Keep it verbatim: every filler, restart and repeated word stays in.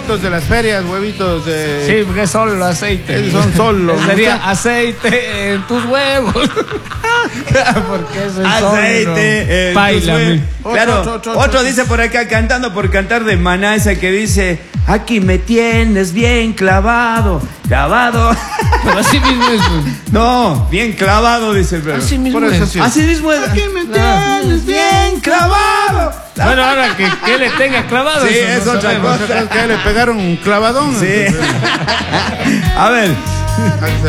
huevitos de las ferias, huevitos de... Sí, porque es solo aceite. Esos son solo. Sería aceite en tus huevos. Porque eso es aceite en tus huevos. Claro, Otro, otro, otro, otro. dice por acá, cantando por cantar de Maná, esa que dice: aquí me tienes bien clavado, clavado. Pero así mismo es. No, bien clavado, dice el perro. Así mismo Por eso es. sí. Así mismo es. Aquí me tienes bien clavado. Bueno, ahora que, que le tenga clavado. Sí, eso es no otra sabemos. cosa. Que le pegaron un clavadón. Sí. Entonces, A ver.